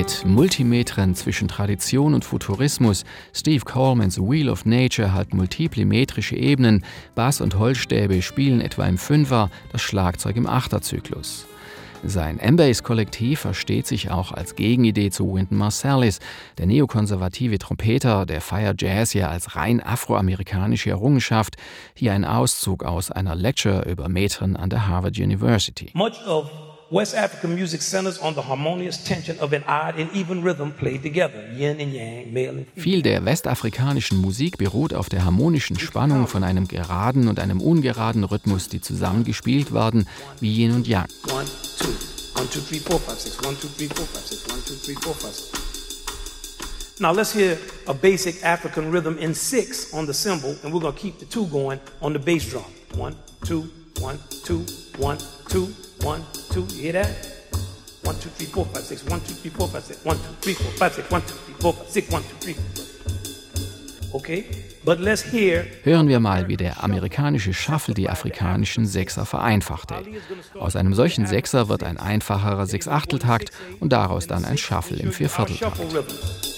Mit Multimetren zwischen Tradition und Futurismus, Steve Colemans Wheel of Nature hat multiple metrische Ebenen, Bass- und Holzstäbe spielen etwa im Fünfer, das Schlagzeug im Achterzyklus. Sein M-Bass-Kollektiv versteht sich auch als Gegenidee zu Wynton Marsalis. Der neokonservative Trompeter, der feiert Jazz ja als rein afroamerikanische Errungenschaft. Hier ein Auszug aus einer Lecture über Metren an der Harvard University. Much of West African music centers on the harmonious tension of an odd and even rhythm played together, yin and yang, male and female. Viel der westafrikanischen Musik beruht auf der harmonischen Spannung von einem geraden und einem ungeraden Rhythmus, die zusammen gespielt werden, wie Yin und Yang. 1, 2, 1, 2, 3, 4, 5, 6, 1, 2, 3, 4, 5, 6, 1, 2, 3, 4, 5, 6. Now let's hear a basic African rhythm in 6 on the cymbal, and we're going to keep the 2 going on the bass drum. 1, 2, 1, 2, 1, 2, 1, 2. You hear that? 1, 2, 3, 4, 5, 6. 1, 2, 3, 4, 5, 6. 1, 2, 3, 4, 5, 6. 1, 2, 3, 4, 5, 6. 1, 2, 3, 4, 5. Okay, but let's hear. Hören wir mal, wie der amerikanische Shuffle die afrikanischen Sechser vereinfachte. Aus einem solchen Sechser wird ein einfacherer Sechsachteltakt und daraus dann ein Shuffle im Viervierteltakt.